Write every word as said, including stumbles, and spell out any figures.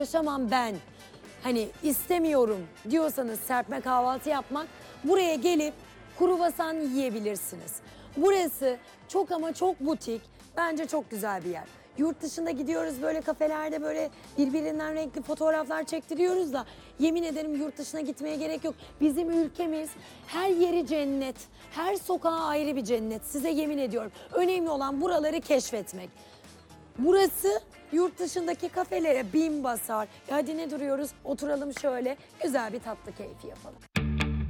Yaşamam ben, hani istemiyorum diyorsanız serpme kahvaltı yapmak, buraya gelip kruvasan yiyebilirsiniz. Burası çok ama çok butik, bence çok güzel bir yer. Yurt dışında gidiyoruz böyle kafelerde böyle birbirinden renkli fotoğraflar çektiriyoruz da yemin ederim yurt dışına gitmeye gerek yok. Bizim ülkemiz her yeri cennet, her sokağı ayrı bir cennet, size yemin ediyorum. Önemli olan buraları keşfetmek. Burası yurt dışındaki kafelere bin basar. E hadi ne duruyoruz? Oturalım şöyle güzel bir tatlı keyfi yapalım.